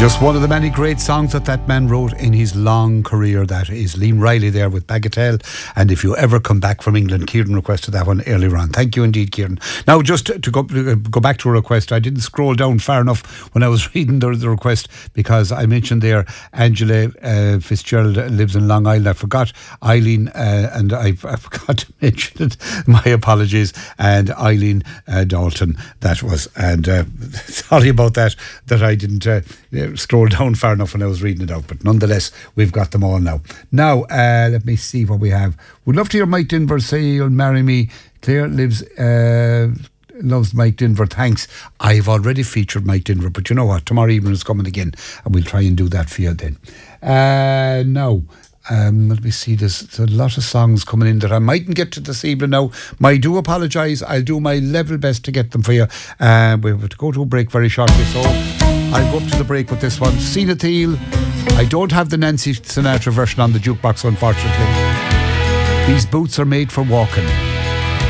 Just one of the many great songs that man wrote in his long career. That is Liam Riley there with Bagatelle. And If You Ever Come Back From England, Kieran requested that one earlier on. Thank you indeed, Kieran. Now, just to go back to a request, I didn't scroll down far enough when I was reading the request, because I mentioned there Angela Fitzgerald lives in Long Island. I forgot Eileen, and I forgot to mention it. My apologies. And Eileen Dalton, that was. And sorry about that I didn't scroll down far enough when I was reading it out, but nonetheless we've got them all now. Let me see what we have. Would love to hear Mike Denver say You'll Marry Me. Claire loves Mike Denver, thanks. I've already featured Mike Denver, but you know what, tomorrow evening is coming again and we'll try and do that for you then. Let me see, there's a lot of songs coming in that I mightn't get to this evening now. I do apologise. I'll do my level best to get them for you. We have to go to a break very shortly, so I'll go up to the break with this one. Sina Thiel. I don't have the Nancy Sinatra version on the jukebox, unfortunately. These boots are made for walking.